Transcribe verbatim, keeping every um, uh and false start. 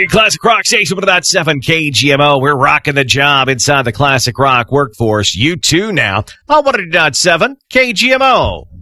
Your Classic Rock Station one oh seven K G M O. We're rocking the job inside the Classic Rock workforce. You too now on one oh seven K G M O.